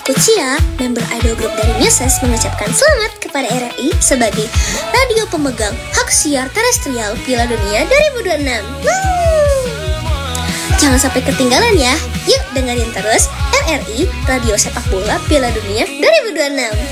Aku Cia, member idol group dari Muses, mengucapkan selamat kepada RRI sebagai radio pemegang hak siar terestrial Piala Dunia 2026. Jangan sampai ketinggalan ya. Yuk dengerin terus RRI, Radio Sepak Bola Piala Dunia 2026.